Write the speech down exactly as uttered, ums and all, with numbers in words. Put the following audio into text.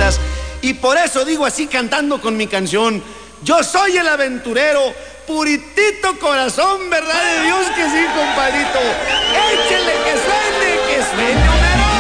aventuras. Y por eso digo así cantando con mi canción: yo soy el aventurero, puritito corazón, verdad de Dios que sí, compadrito.